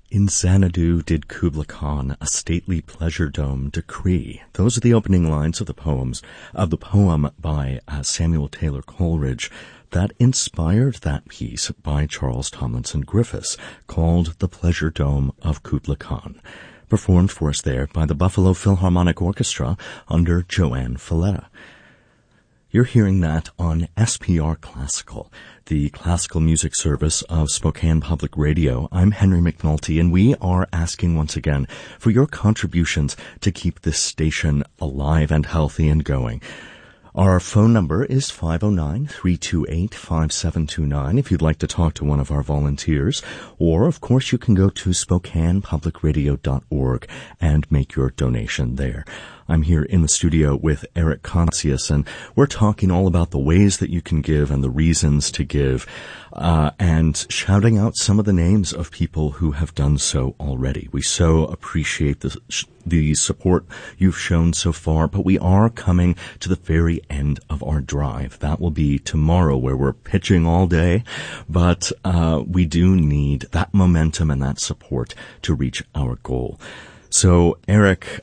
In Xanadu did Kubla Khan a stately pleasure dome decree. Those are the opening lines of the poem by Samuel Taylor Coleridge that inspired that piece by Charles Tomlinson Griffiths called The Pleasure Dome of Kubla Khan, performed for us there by the Buffalo Philharmonic Orchestra under Joanne Falletta. You're hearing that on SPR Classical, the classical music service of Spokane Public Radio. I'm Henry McNulty, and we are asking once again for your contributions to keep this station alive and healthy and going. Our phone number is 509-328-5729 if you'd like to talk to one of our volunteers. Or, of course, you can go to SpokanePublicRadio.org and make your donation there. I'm here in the studio with Eric Consius, and we're talking all about the ways that you can give and the reasons to give, and shouting out some of the names of people who have done so already. We so appreciate the support you've shown so far, but we are coming to the very end of our drive. That will be tomorrow, where we're pitching all day, but we do need that momentum and that support to reach our goal. So, Eric,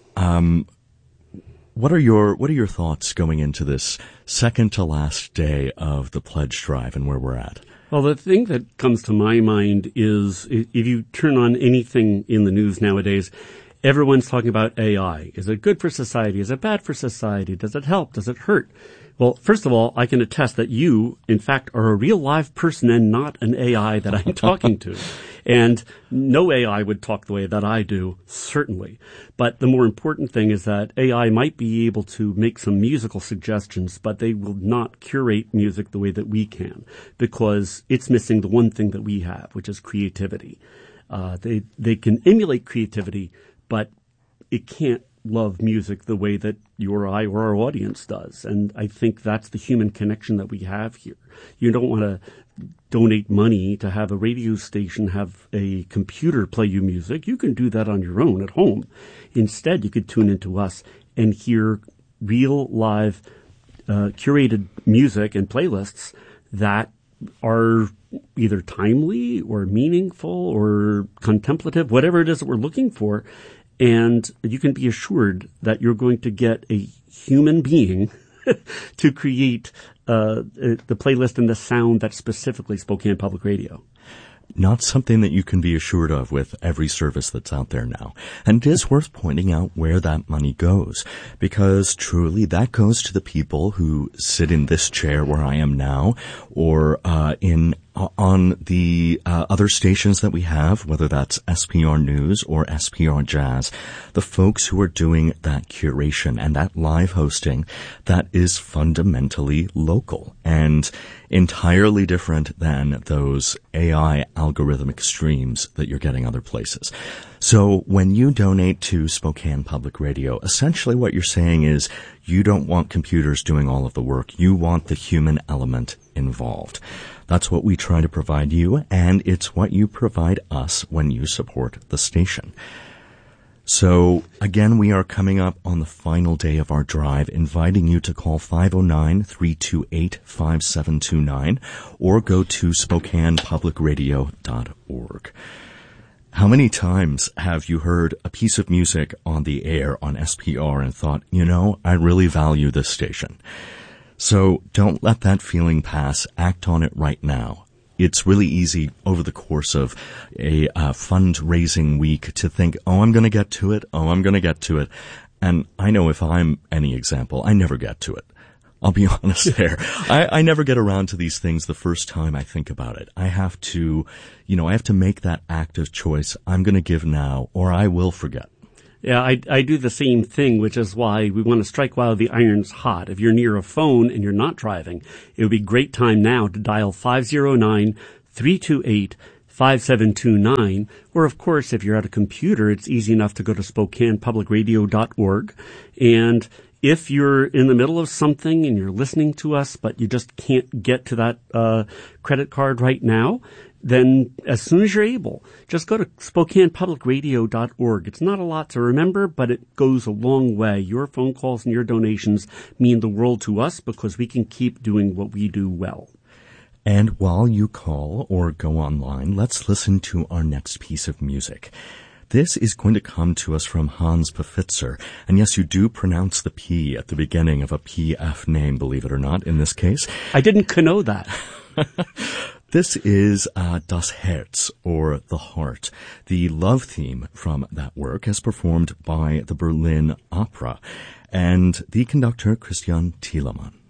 what are your thoughts going into this second to last day of the pledge drive and where we're at? Well, the thing that comes to my mind is if you turn on anything in the news nowadays, everyone's talking about AI. Is it good for society? Is it bad for society? Does it help? Does it hurt? Well, first of all, I can attest that you, in fact, are a real live person and not an AI that I'm talking to. And no AI would talk the way that I do, certainly. But the more important thing is that AI might be able to make some musical suggestions, but they will not curate music the way that we can, because it's missing the one thing that we have, which is creativity. They can emulate creativity, but it can't love music the way that you or I or our audience does. And I think that's the human connection that we have here. You don't want to donate money to have a radio station have a computer play you music. You can do that on your own at home. Instead, you could tune into us and hear real live curated music and playlists that are either timely or meaningful or contemplative, whatever it is that we're looking for. And you can be assured that you're going to get a human being to create the playlist and the sound that's specifically Spokane Public Radio. Not something that you can be assured of with every service that's out there now. And it is worth pointing out where that money goes, because truly that goes to the people who sit in this chair where I am now, or on the other stations that we have, whether that's SPR News or SPR Jazz, the folks who are doing that curation and that live hosting that is fundamentally local and entirely different than those AI algorithmic streams that you're getting other places. So when you donate to Spokane Public Radio, essentially what you're saying is you don't want computers doing all of the work. You want the human element involved. That's what we try to provide you, and it's what you provide us when you support the station. So, again, we are coming up on the final day of our drive, inviting you to call 509-328-5729 or go to SpokanePublicRadio.org. How many times have you heard a piece of music on the air on SPR and thought, I really value this station? So don't let that feeling pass. Act on it right now. It's really easy over the course of a fundraising week to think, I'm going to get to it. And I know if I'm any example, I never get to it. I'll be honest there. I never get around to these things the first time I think about it. I have to make that active choice. I'm going to give now or I will forget. Yeah, I do the same thing, which is why we want to strike while the iron's hot. If you're near a phone and you're not driving, it would be a great time now to dial 509-328-5729. Or, of course, if you're at a computer, it's easy enough to go to SpokanePublicRadio.org. And if you're in the middle of something and you're listening to us, but you just can't get to that credit card right now, then as soon as you're able, just go to SpokanePublicRadio.org. It's not a lot to remember, but it goes a long way. Your phone calls and your donations mean the world to us because we can keep doing what we do well. And while you call or go online, let's listen to our next piece of music. This is going to come to us from Hans Pfitzer. And yes, you do pronounce the P at the beginning of a PF name, believe it or not, in this case. I didn't know that. This is Das Herz, or The Heart, the love theme from that work as performed by the Berlin Opera and the conductor Christian Thielemann.